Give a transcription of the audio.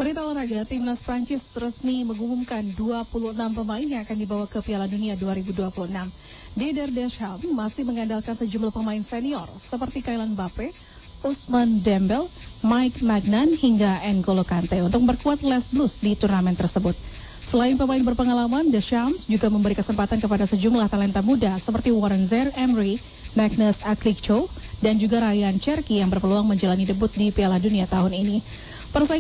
Berita olahraga, timnas Prancis resmi mengumumkan 26 pemain yang akan dibawa ke Piala Dunia 2026. Didier Deschamps masih mengandalkan sejumlah pemain senior seperti Kylian Mbappe, Ousmane Dembele, Mike Maignan hingga N'Golo Kante untuk memperkuat Les Blues di turnamen tersebut. Selain pemain berpengalaman, Deschamps juga memberi kesempatan kepada sejumlah talenta muda seperti Warren Zaïre-Emery, Magnus Aklicho, dan juga Ryan Cherki yang berpeluang menjalani debut di Piala Dunia tahun ini.